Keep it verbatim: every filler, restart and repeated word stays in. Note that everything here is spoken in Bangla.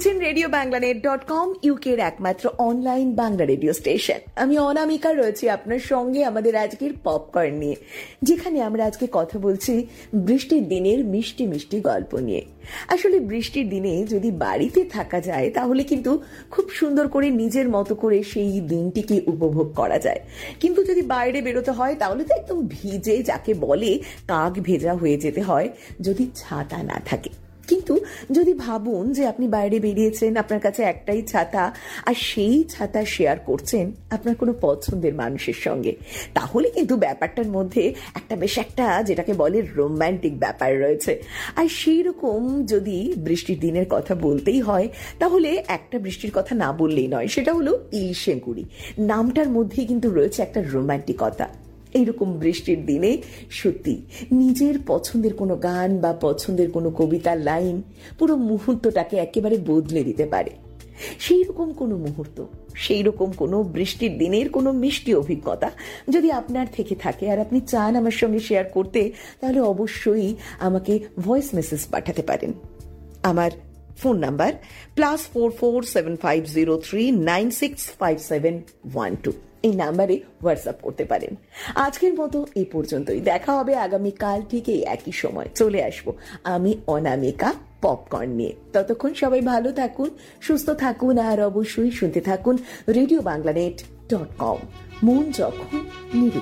শুনছেন রেডিও বাংলানেট ডট কম, ইউকের একমাত্র অনলাইন বাংলা রেডিও স্টেশন। আমি অনামিকা রয়েছি আপনার সঙ্গে আমাদের আজকের পপকর্ন নিয়ে, যেখানে আমরা আজকে কথা বলছি বৃষ্টির দিনের মিষ্টি মিষ্টি গল্প নিয়ে। আসলে বৃষ্টির দিনে যদি বাড়িতে থাকা যায় তাহলে কিন্তু খুব সুন্দর করে নিজের মতো করে সেই দিনটিকে উপভোগ করা যায়, কিন্তু যদি বাইরে বেরোতে হয় তাহলে তো একদম ভিজে, যাকে বলে কাক ভেজা হয়ে যেতে হয় যদি ছাতা না থাকে। কিন্তু যদি ভাবুন যে আপনি বাইরে বেরিয়েছেন, আপনার কাছে একটাই ছাতা, আর সেই ছাতা শেয়ার করছেন আপনার কোনো পছন্দের মানুষের সঙ্গে, তাহলে কিন্তু ব্যাপারটার মধ্যে একটা বেশ একটা যেটাকে বলে রোম্যান্টিক ব্যাপার রয়েছে। আর সেই রকম যদি বৃষ্টির দিনের কথা বলতেই হয় তাহলে একটা বৃষ্টির কথা না বললেই নয়, সেটা হলো ইলশে গুঁড়ি। নামটার মধ্যেই কিন্তু রয়েছে একটা রোম্যান্টিকতা। এইরকম বৃষ্টির দিনে সত্যি নিজের পছন্দের কোনো গান বা পছন্দের কোনো কবিতার লাইন পুরো মুহূর্তটাকে একেবারে বদলে দিতে পারে। সেই রকম কোনো মুহূর্ত, সেই রকম কোনো বৃষ্টির দিনের কোনো মিষ্টি অভিজ্ঞতা যদি আপনার থেকে থাকে আর আপনি চান আমার সঙ্গে শেয়ার করতে, তাহলে অবশ্যই আমাকে ভয়েস মেসেজ পাঠাতে পারেন। আমার phone number plus four four seven five zero three nine six five seven one two, এই নাম্বারে হোয়াটসঅ্যাপ করতে পারেন। আজকের মতো এই পর্যন্তই, দেখা হবে আগামীকাল ঠিক এই একই সময়। চলে আসবো আমি অনামিকা পপকর্ন নিয়ে। ততক্ষণ সবাই ভালো থাকুন, সুস্থ থাকুন, আর অবশ্যই শুনতে থাকুন রেডিও বাংলানেট ডট কম। মন যখন নিরু